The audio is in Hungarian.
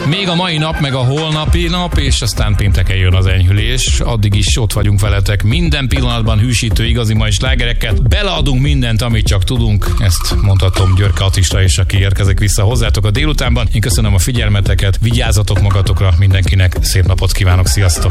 Még a mai nap, meg a holnapi nap, és aztán pénteken jön az enyhülés. Addig is ott vagyunk veletek minden pillanatban hűsítő igazi mai slágerekkel. Beleadunk mindent, amit csak tudunk. Ezt mondhatom Györke Attila is, aki érkezik vissza hozzátok a délutánban. Én köszönöm a figyelmeteket, vigyázzatok magatokra, mindenkinek szép napot kívánok, sziasztok!